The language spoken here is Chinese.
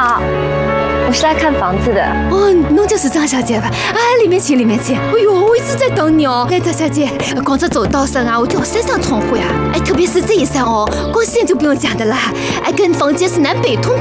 好，我是来看房子的。 哦，侬就是张小姐吧？啊，里面请，里面请。哎呦，我一直在等你哦。哎，张小姐，光这走道上啊，我就要山上窗户呀。哎，特别是这一扇哦，光线就不用讲的啦。哎，跟房间是南北通